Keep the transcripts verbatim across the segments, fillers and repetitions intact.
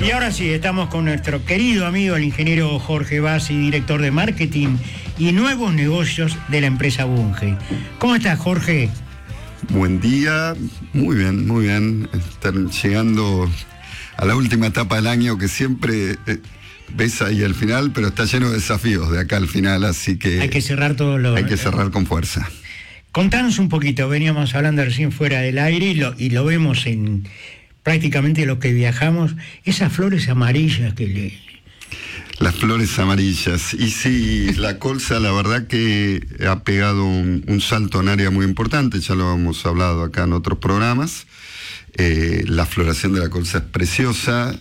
Y ahora sí, estamos con nuestro querido amigo, el ingeniero Jorge Bassi, director de marketing y nuevos negocios de la empresa Bunge. ¿Cómo estás, Jorge? Buen día, muy bien, muy bien. Están llegando a la última etapa del año que siempre eh, ves ahí al final, pero está lleno de desafíos de acá al final, así que... Hay que cerrar todo lo... Hay que cerrar con fuerza. Contanos un poquito, veníamos hablando recién fuera del aire y lo, y lo vemos en prácticamente los que viajamos, esas flores amarillas que le... Las flores amarillas. Y sí, la colza la verdad que ha pegado un, un salto en área muy importante, ya lo hemos hablado acá en otros programas. Eh, la floración de la colza es preciosa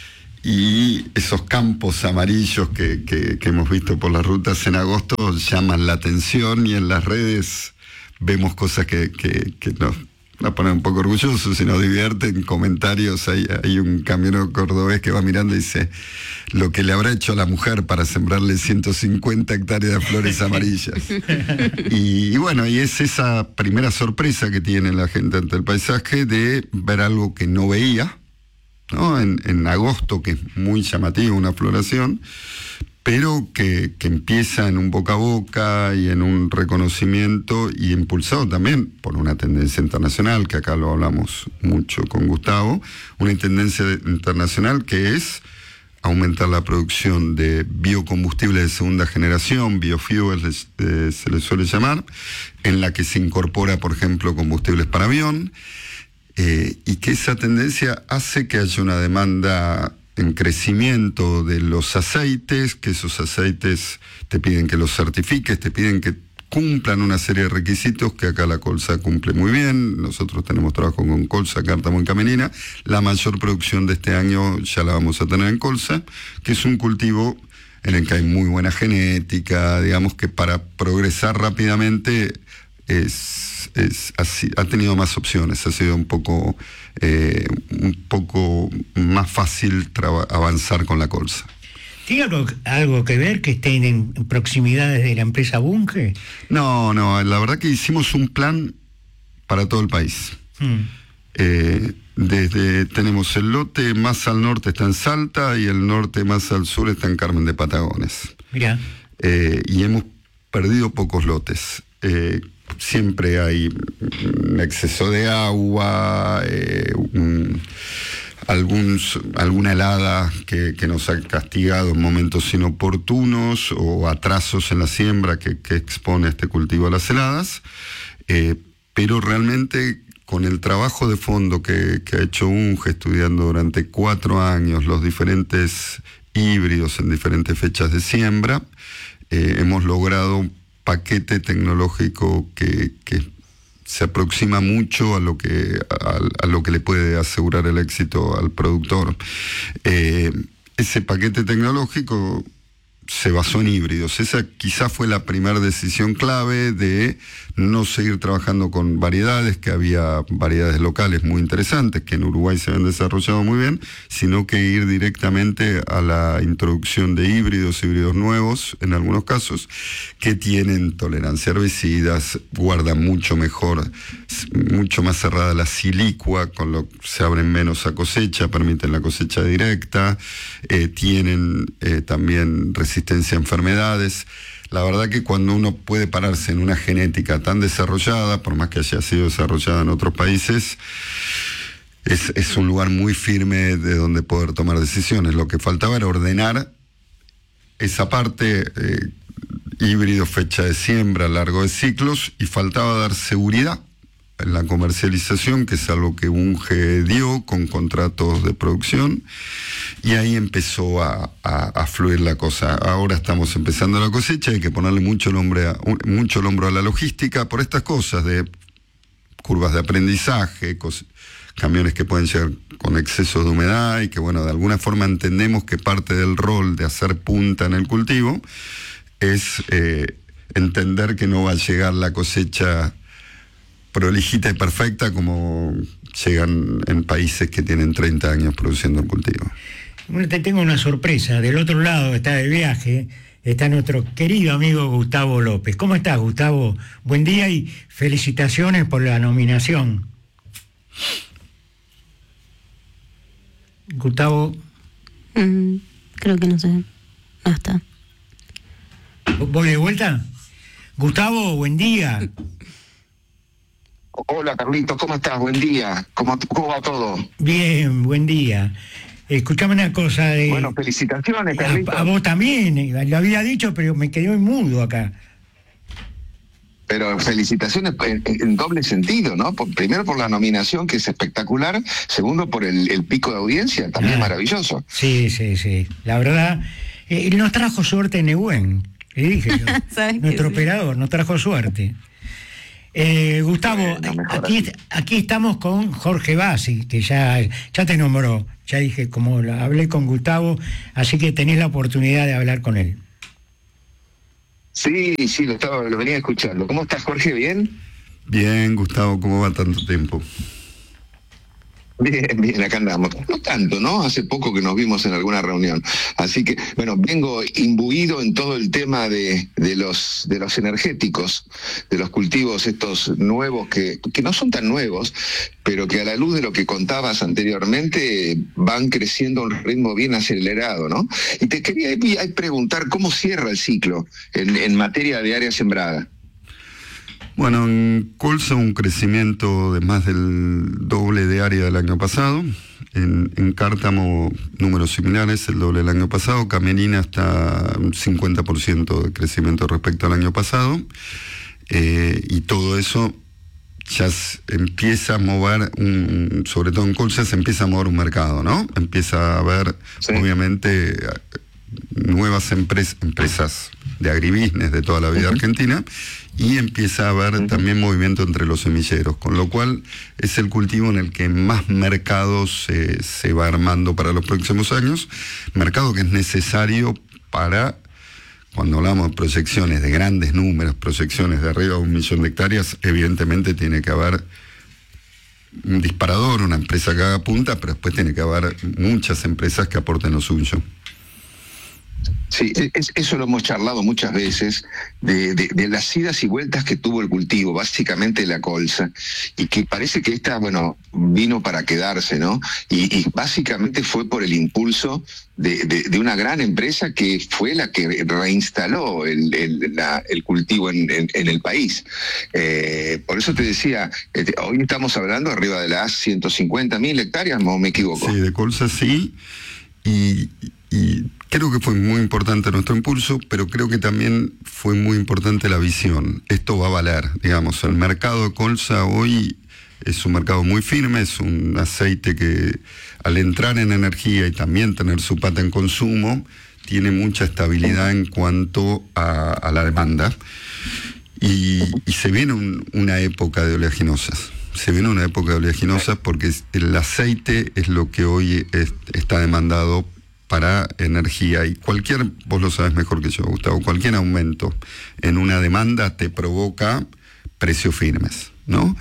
y esos campos amarillos que, que, que hemos visto por las rutas en agosto llaman la atención y en las redes vemos cosas que, que, que nos, nos ponen un poco orgullosos y nos divierten. Comentarios, hay, hay un camionero cordobés que va mirando y dice lo que le habrá hecho a la mujer para sembrarle ciento cincuenta hectáreas de flores amarillas. Y, y bueno, y es esa primera sorpresa que tiene la gente ante el paisaje de ver algo que no veía, ¿no? En, en agosto, que es muy llamativo una floración, pero que, que empieza en un boca a boca y en un reconocimiento y impulsado también por una tendencia internacional, que acá lo hablamos mucho con Gustavo, una tendencia internacional que es aumentar la producción de biocombustibles de segunda generación, biofuels eh, se les suele llamar, en la que se incorpora, por ejemplo, combustibles para avión, eh, y que esa tendencia hace que haya una demanda en crecimiento de los aceites, que esos aceites te piden que los certifiques, te piden que cumplan una serie de requisitos que acá la colza cumple muy bien. Nosotros tenemos trabajo con colza, cártamo y camelina. La mayor producción de este año ya la vamos a tener en colza, que es un cultivo en el que hay muy buena genética, digamos que para progresar rápidamente es, es, ha, ha tenido más opciones, ha sido un poco... Eh, un poco más fácil traba, avanzar con la colza. ¿Tiene algo, algo que ver que estén en proximidades de la empresa Bunge? No, no, la verdad que hicimos un plan para todo el país. Hmm. Eh, desde tenemos el lote más al norte está en Salta y el norte más al sur está en Carmen de Patagones. Mirá. Eh, y hemos perdido pocos lotes. Eh, Siempre hay un exceso de agua, eh, un, algún, alguna helada que, que nos ha castigado en momentos inoportunos o atrasos en la siembra que, que expone este cultivo a las heladas, eh, pero realmente con el trabajo de fondo que, que ha hecho Bunge estudiando durante cuatro años los diferentes híbridos en diferentes fechas de siembra, eh, hemos logrado paquete tecnológico que, que se aproxima mucho a lo que a, a lo que le puede asegurar el éxito al productor. Eh, ese paquete tecnológico se basó en híbridos. Esa quizá fue la primera decisión clave de no seguir trabajando con variedades, que había variedades locales muy interesantes, que en Uruguay se han desarrollado muy bien, sino que ir directamente a la introducción de híbridos, híbridos nuevos, en algunos casos, que tienen tolerancia a herbicidas, guardan mucho mejor, mucho más cerrada la silicua, con lo que se abren menos a cosecha, permiten la cosecha directa, eh, tienen eh, también resistencia a enfermedades. La verdad que cuando uno puede pararse en una genética tan desarrollada, por más que haya sido desarrollada en otros países, es, es un lugar muy firme de donde poder tomar decisiones. Lo que faltaba era ordenar esa parte, eh, híbrido, fecha de siembra, largo de ciclos, y faltaba dar seguridad en la comercialización, que es algo que Bunge dio con contratos de producción, y ahí empezó a, a, a fluir la cosa. Ahora estamos empezando la cosecha, hay que ponerle mucho el hombro a, mucho el hombro a la logística por estas cosas de curvas de aprendizaje, cos, camiones que pueden llegar con exceso de humedad y que, bueno, de alguna forma entendemos que parte del rol de hacer punta en el cultivo es eh, entender que no va a llegar la cosecha prolijita y perfecta como llegan en países que tienen treinta años produciendo el cultivo. Bueno, te tengo una sorpresa. Del otro lado está de viaje, está nuestro querido amigo Gustavo López. ¿Cómo estás, Gustavo? Buen día y felicitaciones por la nominación. Gustavo, Mm, creo que no sé. No está. ¿Voy de vuelta? Gustavo, buen día. Hola Carlitos, ¿cómo estás? Buen día. ¿Cómo, cómo va todo? Bien, buen día. Escuchame una cosa de... Bueno, felicitaciones, a, Carlitos. a vos también, eh, lo había dicho, pero me quedé mudo acá. Pero felicitaciones en, en doble sentido, ¿no? Por, primero por la nominación, que es espectacular. Segundo, por el, el pico de audiencia, también Ah, maravilloso. Sí, sí, sí. La verdad, eh, nos trajo suerte Nehuen. Le dije yo. Nuestro sí? operador nos trajo suerte. Eh, Gustavo, Bueno, aquí, así. aquí estamos con Jorge Bassi, que ya, ya te nombró. Ya dije, como lo- hablé con Gustavo, así que tenés la oportunidad de hablar con él. Sí, sí, lo, estaba, lo venía escuchando. ¿Cómo estás, Jorge? ¿Bien? Bien, Gustavo, ¿cómo va tanto tiempo? Bien, bien, acá andamos. No tanto, ¿no? Hace poco que nos vimos en alguna reunión. Así que, bueno, vengo imbuido en todo el tema de, de los de los energéticos, de los cultivos estos nuevos que, que no son tan nuevos, pero que a la luz de lo que contabas anteriormente van creciendo a un ritmo bien acelerado, ¿no? Y te quería preguntar cómo cierra el ciclo en, en materia de área sembrada. Bueno, en colza un crecimiento de más del doble de área del año pasado. En, en cártamo, números similares, el doble del año pasado. Camerina está un cincuenta por ciento de crecimiento respecto al año pasado. Eh, y todo eso ya se empieza a mover, un, sobre todo en colza, se empieza a mover un mercado, ¿no? Empieza a haber, sí, obviamente, nuevas empres, empresas de agribusiness de toda la vida, uh-huh, argentina, y empieza a haber, uh-huh, también movimiento entre los semilleros, con lo cual es el cultivo en el que más mercados eh, se va armando para los próximos años, mercado que es necesario para, cuando hablamos de proyecciones de grandes números, proyecciones de arriba de un millón de hectáreas, evidentemente tiene que haber un disparador, una empresa que haga punta, pero después tiene que haber muchas empresas que aporten lo suyo. Sí, es, eso lo hemos charlado muchas veces, de, de, de las idas y vueltas que tuvo el cultivo, básicamente la colza, y que parece que esta, bueno, vino para quedarse, ¿no? Y, y básicamente fue por el impulso de, de, de una gran empresa que fue la que reinstaló el, el, la, el cultivo en, en, en el país. Eh, por eso te decía, eh, hoy estamos hablando arriba de las ciento cincuenta mil hectáreas, ¿no me equivoco? Sí, de colza sí, y... y creo que fue muy importante nuestro impulso, pero creo que también fue muy importante la visión. Esto va a valer, digamos, el mercado de colza hoy es un mercado muy firme, es un aceite que al entrar en energía y también tener su pata en consumo, tiene mucha estabilidad en cuanto a, a la demanda. Y, y se viene un, una época de oleaginosas. Se viene una época de oleaginosas porque el aceite es lo que hoy es, está demandado para energía, y cualquier, vos lo sabes mejor que yo, Gustavo, cualquier aumento en una demanda te provoca precios firmes, ¿no?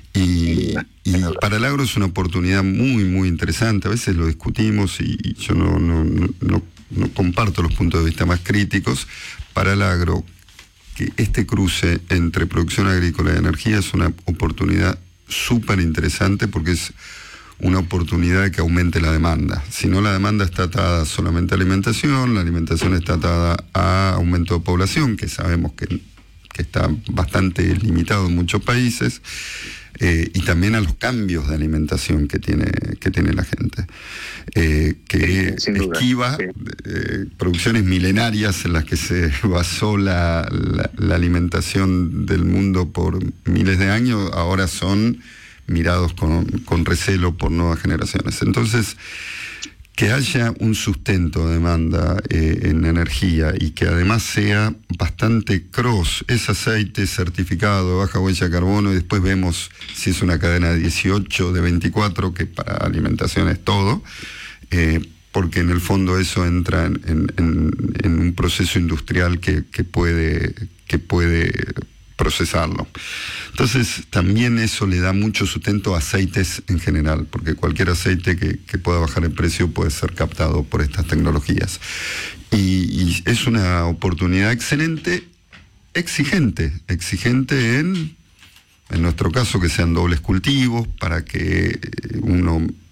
Y, y para el agro es una oportunidad muy, muy interesante. A veces lo discutimos y, y yo no, no, no, no comparto los puntos de vista más críticos. Para el agro, que este cruce entre producción agrícola y energía es una oportunidad súper interesante porque es una oportunidad de que aumente la demanda. Si no, la demanda está atada solamente a alimentación, la alimentación está atada a aumento de población, que sabemos que, que está bastante limitado en muchos países, eh, y también a los cambios de alimentación que tiene, que tiene la gente, eh, que sí, esquiva sí. eh, producciones milenarias en las que se basó la, la, la alimentación del mundo por miles de años, ahora son mirados con, con recelo por nuevas generaciones. Entonces, que haya un sustento de demanda eh, en energía y que además sea bastante cross, es aceite certificado, baja huella de carbono, y después vemos si es una cadena de dieciocho, de veinticuatro, que para alimentación es todo, eh, porque en el fondo eso entra en, en, en, en un proceso industrial que, que puede, que puede procesarlo. Entonces también eso le da mucho sustento a aceites en general, porque cualquier aceite que, que pueda bajar el precio puede ser captado por estas tecnologías. Y, y es una oportunidad excelente, exigente, exigente en, en nuestro caso, que sean dobles cultivos, para que uno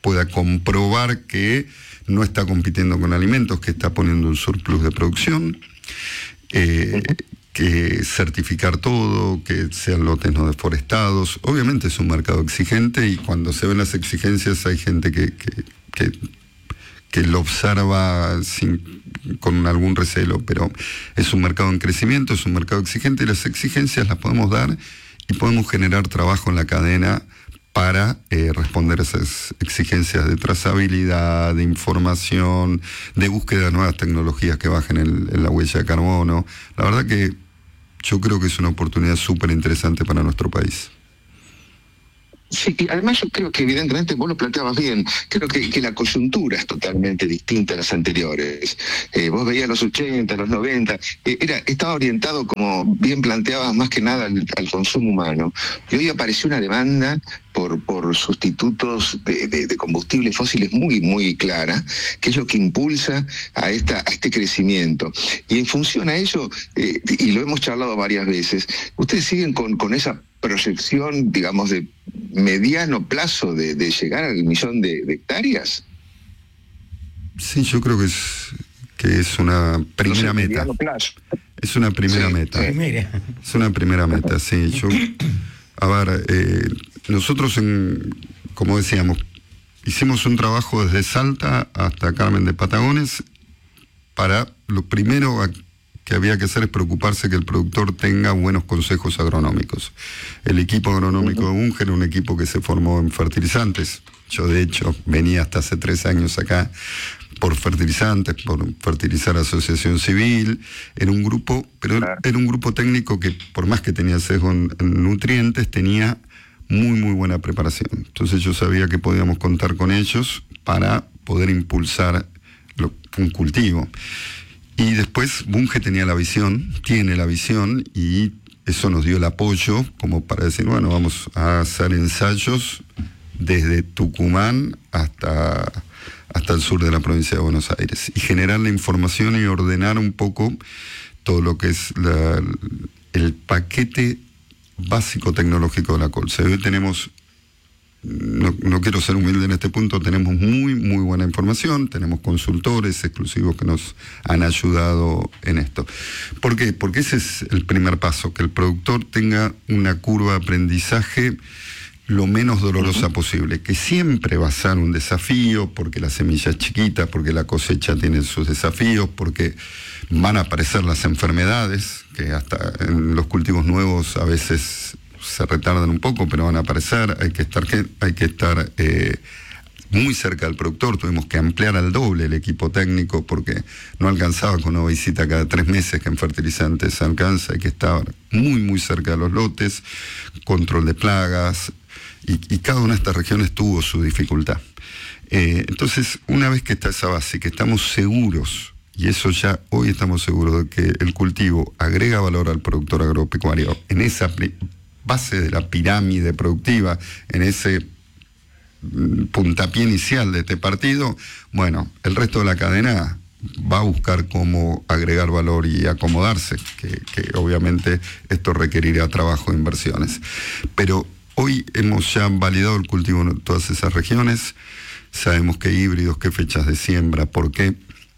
pueda comprobar que no está compitiendo con alimentos, que está poniendo un surplus de producción, eh, que certificar todo, que sean lotes no deforestados. Obviamente es un mercado exigente y cuando se ven las exigencias hay gente que, que, que, que lo observa sin, con algún recelo, pero es un mercado en crecimiento, es un mercado exigente y las exigencias las podemos dar y podemos generar trabajo en la cadena para eh, responder a esas exigencias de trazabilidad, de información, de búsqueda de nuevas tecnologías que bajen el, en la huella de carbono. La verdad que yo creo que es una oportunidad súper interesante para nuestro país. Sí, y además yo creo que evidentemente vos lo planteabas bien, creo que, que la coyuntura es totalmente distinta a las anteriores. Eh, vos veías los ochenta, los noventa, eh, era, estaba orientado, como bien planteabas, más que nada al, al consumo humano. Y hoy apareció una demanda por, por sustitutos de, de, de combustibles fósiles muy, muy clara, que es lo que impulsa a, esta, a este crecimiento. Y en función a ello, eh, y lo hemos charlado varias veces, ustedes siguen con, con esa proyección, digamos, de mediano plazo de, de llegar al millón de, de hectáreas. Sí, yo creo que es que es una primera no sé, meta. Plazo. Es una primera sí, meta. Sí. Es una primera meta, sí. Yo, a ver, eh, nosotros, en, como decíamos, hicimos un trabajo desde Salta hasta Carmen de Patagones para lo primero que había que hacer es preocuparse que el productor tenga buenos consejos agronómicos. El equipo agronómico de Bunge era un equipo que se formó en fertilizantes. Yo, de hecho, venía hasta hace tres años acá por fertilizantes, por Fertilizar Asociación Civil. Era un grupo, pero era un grupo técnico que, por más que tenía sesgo en, en nutrientes, tenía muy, muy buena preparación. Entonces yo sabía que podíamos contar con ellos para poder impulsar lo, un cultivo. Y después Bunge tenía la visión, tiene la visión, y eso nos dio el apoyo como para decir, bueno, vamos a hacer ensayos desde Tucumán hasta, hasta el sur de la provincia de Buenos Aires y generar la información y ordenar un poco todo lo que es la, el paquete básico tecnológico de la colza. Hoy tenemos... No, no quiero ser humilde en este punto, tenemos muy, muy buena información, tenemos consultores exclusivos que nos han ayudado en esto. ¿Por qué? Porque ese es el primer paso, que el productor tenga una curva de aprendizaje lo menos dolorosa posible, que siempre va a ser un desafío, porque la semilla es chiquita, porque la cosecha tiene sus desafíos, porque van a aparecer las enfermedades, que hasta en los cultivos nuevos a veces se retardan un poco, pero van a aparecer. Hay que estar, hay que estar eh, muy cerca del productor. Tuvimos que ampliar al doble el equipo técnico porque no alcanzaba con una visita cada tres meses que en fertilizantes alcanza. Hay que estar muy, muy cerca de los lotes, control de plagas, y, y cada una de estas regiones tuvo su dificultad. Eh, entonces, una vez que está esa base, que estamos seguros, y eso ya hoy estamos seguros de que el cultivo agrega valor al productor agropecuario en esa base de la pirámide productiva, en ese puntapié inicial de este partido, bueno, el resto de la cadena va a buscar cómo agregar valor y acomodarse, que, que obviamente esto requerirá trabajo e inversiones. Pero hoy hemos ya validado el cultivo en todas esas regiones, sabemos qué híbridos, qué fechas de siembra, por qué,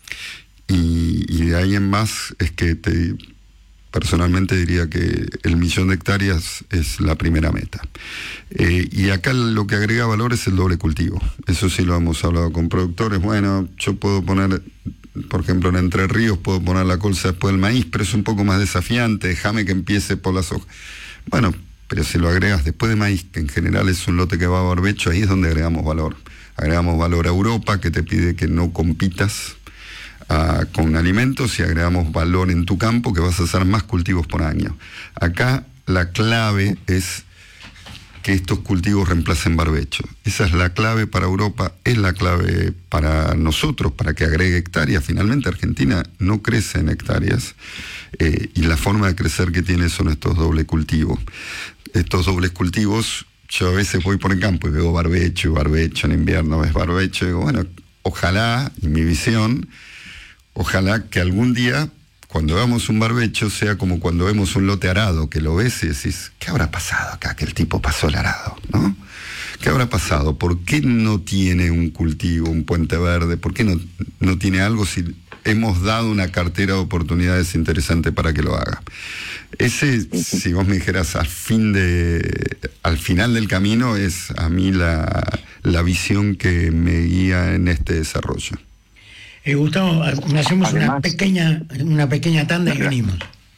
y, y de ahí en más es que te... Personalmente diría que el millón de hectáreas es la primera meta. Eh, y acá lo que agrega valor es el doble cultivo. Eso sí lo hemos hablado con productores. Bueno, yo puedo poner, por ejemplo, en Entre Ríos puedo poner la colza después del maíz, pero es un poco más desafiante. Déjame que empiece por las hojas. Bueno, pero si lo agregas después de maíz, que en general es un lote que va a barbecho, ahí es donde agregamos valor. Agregamos valor a Europa, que te pide que no compitas Uh, con alimentos, y agregamos valor en tu campo, que vas a hacer más cultivos por año. Acá la clave es que estos cultivos reemplacen barbecho. Esa es la clave para Europa, es la clave para nosotros, para que agregue hectáreas. Finalmente Argentina no crece en hectáreas, eh, y la forma de crecer que tiene son estos doble cultivos. Estos dobles cultivos, yo a veces voy por el campo y veo barbecho y barbecho, en invierno ves barbecho, y digo, bueno, ojalá, y mi visión, ojalá que algún día, cuando veamos un barbecho, sea como cuando vemos un lote arado, que lo ves y decís, ¿qué habrá pasado acá? Que el tipo pasó el arado, ¿no? ¿Qué habrá pasado? ¿Por qué no tiene un cultivo, un puente verde? ¿Por qué no, no tiene algo si hemos dado una cartera de oportunidades interesante para que lo haga? Ese, si vos me dijeras al fin de, al final del camino, es a mí la, la visión que me guía en este desarrollo. Eh, Gustavo, hacemos una Además, pequeña, una pequeña tanda y venimos.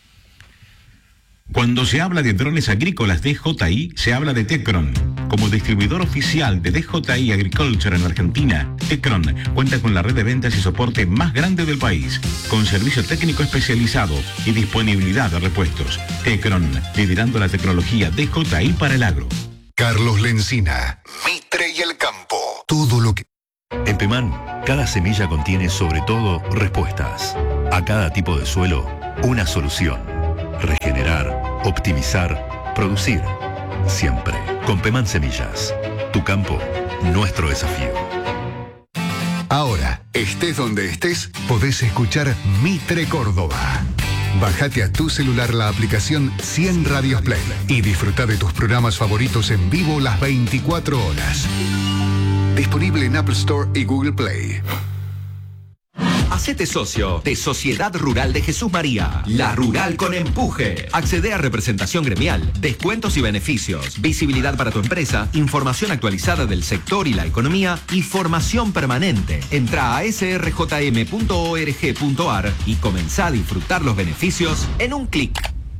Cuando se habla de drones agrícolas D J I, se habla de Tecron. Como distribuidor oficial de D J I Agriculture en Argentina, Tecron cuenta con la red de ventas y soporte más grande del país, con servicio técnico especializado y disponibilidad de repuestos. Tecron, liderando la tecnología D J I para el agro. Carlos Lencina, Mitre y el campo. Todo lo que... En Pemán, cada semilla contiene sobre todo respuestas. A cada tipo de suelo, una solución. Regenerar, optimizar, producir. Siempre. Con Pemán Semillas. Tu campo, nuestro desafío. Ahora, estés donde estés, podés escuchar Mitre Córdoba. Bájate a tu celular la aplicación cien Radios Play y disfruta de tus programas favoritos en vivo las veinticuatro horas. Disponible en Apple Store y Google Play. Hacete socio de Sociedad Rural de Jesús María, la rural con empuje. Accede a representación gremial, descuentos y beneficios, visibilidad para tu empresa, información actualizada del sector y la economía y formación permanente. Entra a s r j m punto org punto a r y comenzá a disfrutar los beneficios en un clic.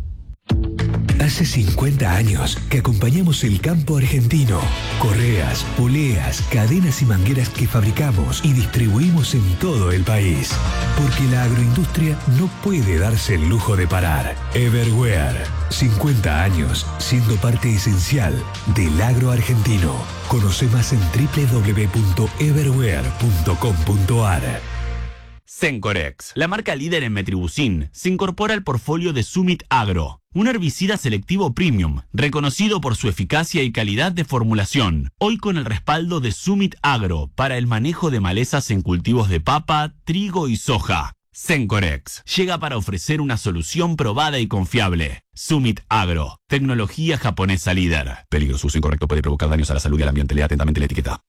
Hace cincuenta años que acompañamos el campo argentino. Correas, poleas, cadenas y mangueras que fabricamos y distribuimos en todo el país. Porque la agroindustria no puede darse el lujo de parar. Everware. cincuenta años siendo parte esencial del agro argentino. Conoce más en doble u doble u doble u punto everware punto com punto a r. Sencorex, la marca líder en metribuzin, se incorpora al portfolio de Summit Agro, un herbicida selectivo premium, reconocido por su eficacia y calidad de formulación, hoy con el respaldo de Summit Agro para el manejo de malezas en cultivos de papa, trigo y soja. Sencorex llega para ofrecer una solución probada y confiable. Summit Agro, tecnología japonesa líder. Peligro, su uso incorrecto puede provocar daños a la salud y al ambiente. Lea atentamente la etiqueta.